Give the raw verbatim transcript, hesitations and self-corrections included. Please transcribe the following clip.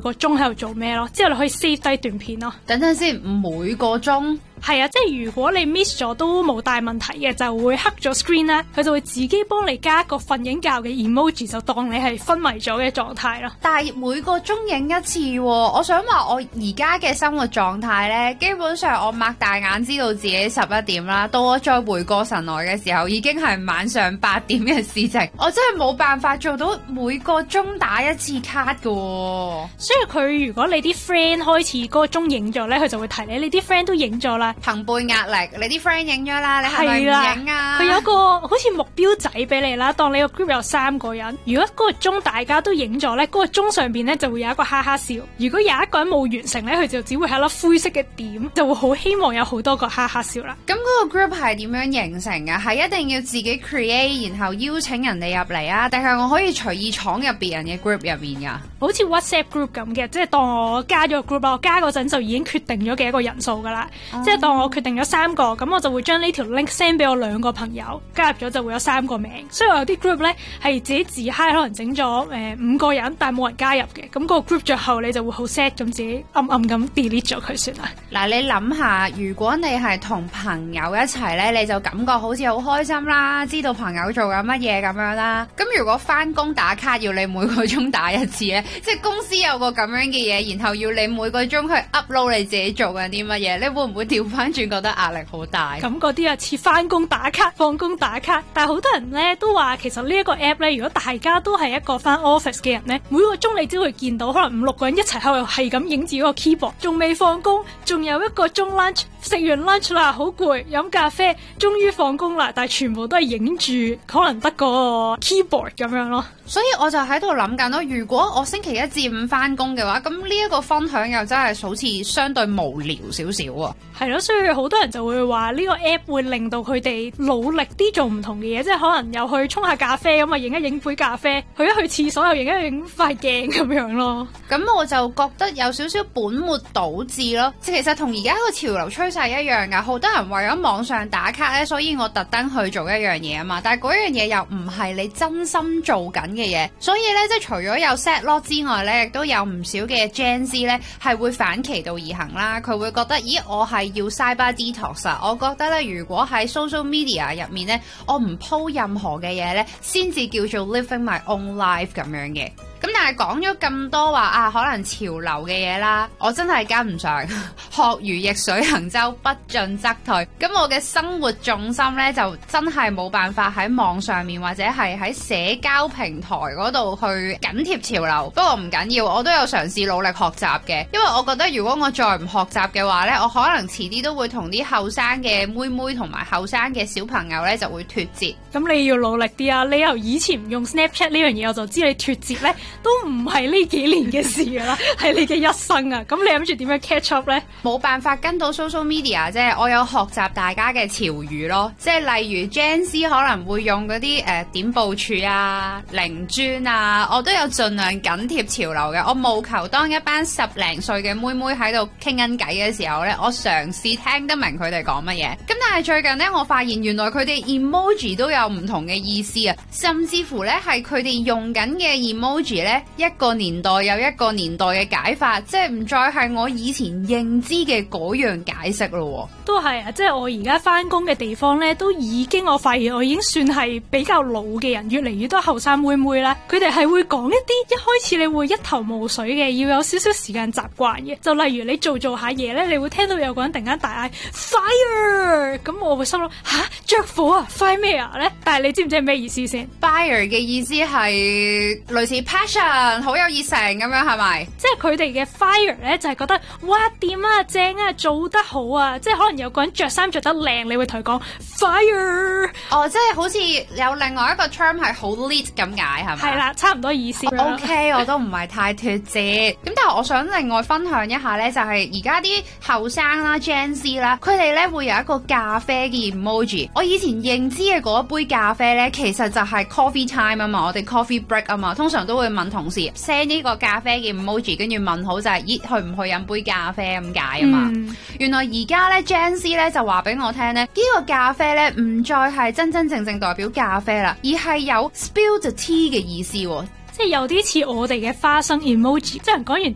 個鐘喺度做咩咯，之後你可以 save 低段片咯。 等陣先，每個鐘？ 係啊，即係如果你 miss 咗都冇大問題嘅，就會黑咗 screen 啦，佢就會自己幫你加一個瞓緊覺嘅 emoji， 就當你係昏迷咗嘅狀態咯。 但係每個鐘影一次喎，我想話我而家嘅生活狀態呢，基本上我擘大眼知道自己十一點啦，到我再回過神來嘅時候，已經係晚上八點嘅事情，我真係冇辦法做到每個鐘打一次卡㗎喎。 所以佢如果你啲 friend 開始嗰個鐘影咗呢，佢就會提你，你啲 friend 都影咗啦。 朋輩壓力，你啲 friend 影咗啦，你係咪唔影啊？ 佢有個好似目標仔俾你啦，當你個 group 有三個人，如果嗰個鐘大家都影咗咧，嗰、嗰個鐘上邊咧就會有一個哈哈笑。如果有一個人冇完成咧，佢就只會係一粒灰色嘅點，就會好希望有好多個哈哈笑啦。 咁嗰個 group 係點樣形成㗎？係一定要自己 create， 然後邀請人哋入嚟啊？定係我可以隨意闖入別人嘅 group 入面㗎？ 好似 WhatsApp group 咁嘅，即係當我加咗個 group 啦，我加嗰陣就已經決定咗幾多個人數㗎啦。Oh. 即係當我決定咗三個，咁我就會將呢條 link send 俾我兩個朋友，加入咗就會有三個名。所以我有啲 group 咧係自己自嗨，可能整咗誒五個人，但係冇人加入嘅。咁、嗰個 group 最後你就會好 sad 咁自己暗暗咁 delete 咗佢算啦。 嗱，你諗下，如果你係同朋友一齊咧，你就感覺好似好開心啦，知道朋友做緊乜嘢咁樣啦。咁如果翻工打卡要你每個鐘打一次咧，即係公司有個咁樣嘅嘢，然後要你每個鐘去 upload 你自己做緊啲乜嘢，你會唔會調翻轉覺得壓力好大？ 咁嗰啲啊似翻工打卡、放工打卡，但係好多人咧都話其實呢一個 app 咧，如果大家都係一個翻 office 嘅人咧，每個鐘你只會見到可能五六個人一齊喺度係咁影住個 keyboard， 仲未放工，仲有一個鐘 lunch， 食完 lunch 啦，好攰，飲咖啡，終於放工啦，但係全部都係影住可能得個 keyboard 咁樣咯。 所以我就喺度諗緊咯，如果我星期一至五翻工嘅話，咁呢一個分享又真係好似相對無聊少少啊。 係咯，所以好多人就會話呢個 app 會令到佢哋努力啲做唔同嘅嘢，即係可能又去沖下咖啡咁啊，影一影杯咖啡，去一去廁所又影一影塊鏡咁樣咯。 咁我就覺得有少少本末倒置咯。其實同而家個潮流趨勢一樣噶，好多人為咗網上打卡咧，所以我特登去做一樣嘢啊嘛。但係嗰樣嘢又唔係你真心做緊嘅嘢，所以咧即係除咗有 set lock 之外咧，亦都有唔少嘅 Gen Z 咧係會反其道而行啦。佢會覺得，咦，我係要 cyber detox 啊！我覺得咧，如果喺 social media 入面咧，我唔 po 任何嘅嘢咧，先至叫做 living my own life 咁樣嘅。咁但係講咗咁多話啊，可能潮流嘅嘢啦，我真係跟唔上。學如逆水行舟，不進則退。咁我嘅生活重心呢，就真係冇辦法喺網上面或者係喺社交平台嗰度去緊貼潮流。不過唔緊要，我都有嘗試努力學習嘅。因為我覺得如果我再唔學習嘅話呢，我可能遲啲都會同啲後生嘅妹妹同埋後生嘅小朋友呢就會脫節。 咁你要努力啲啊！你由以前唔用 Snapchat 呢樣嘢，我就知你脫節呢。都唔係呢幾年嘅事㗎啦，係你嘅一生啊！咁你諗住點樣 catch up 呢？ 冇辦法跟到 social media 啫，我有學習大家嘅潮語咯，即係例如 Gen Z 可能會用嗰啲誒點部署啊、靈磚啊，我都有盡量緊貼潮流嘅。我務求當一班十零歲嘅妹妹喺度傾緊偈嘅時候呢，我嘗試聽得明佢哋講乜嘢。咁但係最近呢，我發現原來佢哋 emoji 都有唔同嘅意思啊，甚至乎呢係佢哋用緊嘅 emoji 呢。一個年代有一個年代嘅解法，即係唔再係我以前認知嘅嗰樣解釋咯。 都係啊，即係我而家翻工嘅地方咧，都已經我發現我已經算係比較老嘅人，越嚟越多後生妹妹啦。佢哋係會講一啲一開始你會一頭霧水嘅，要有少少時間習慣嘅。就例如你做做下嘢咧，你會聽到有個人突然間大嗌 fire， 咁我會心諗吓着火啊 fire 咩啊咧？但係你知唔知係咩意思先？ fire 嘅意思係類似 passion， 好有熱誠咁樣係咪？ 即係佢哋嘅 fire 咧就係覺得哇掂啊正啊做得好啊，即係可能有個人着衫着得靚，你會同佢講 fire。 哦，即係好似有另外一個 term 係好 lit 咁解係咪？ 係啦，差唔多意思。 O K， 我都唔係太脫節。咁但係我想另外分享一下咧，就係而家啲後生啦 Gen Z 啦，佢哋咧會有一個咖啡嘅 emoji。我以前認知嘅嗰一杯咖啡咧，其實就係 coffee time 啊嘛，我哋 coffee break 啊嘛，通常都會問同事 send 呢個咖啡嘅 emoji， 跟住問好就係、是、咦去唔去飲杯咖啡咁解啊嘛。嗯、原來而家咧 Gen Z 咧就話俾我聽咧，呢、這個咖啡咧唔再係真真正正代表咖啡啦，而係有 spill the tea 嘅意思喎。 即係有啲似我哋嘅花生 emoji，即係講完